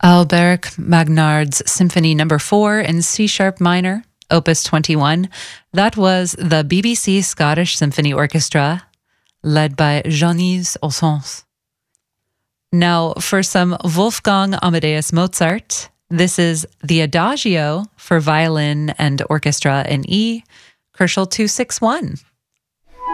Albert Magnard's Symphony No. 4 in C-sharp minor, Opus 21. That was the BBC Scottish Symphony Orchestra, led by Jean-Yves Ossens. Now, for some Wolfgang Amadeus Mozart, this is the Adagio for violin and orchestra in E, Koelschel 261.